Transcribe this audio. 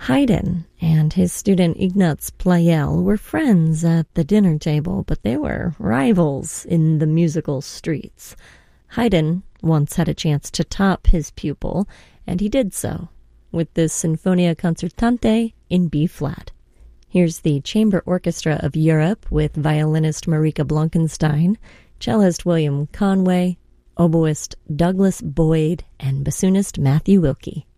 Haydn and his student Ignaz Pleyel were friends at the dinner table, but they were rivals in the musical streets. Haydn once had a chance to top his pupil, and he did so with the Sinfonia Concertante in B-flat. Here's the Chamber Orchestra of Europe with violinist Marika Blankenstein, cellist William Conway, oboist Douglas Boyd, and bassoonist Matthew Wilkie.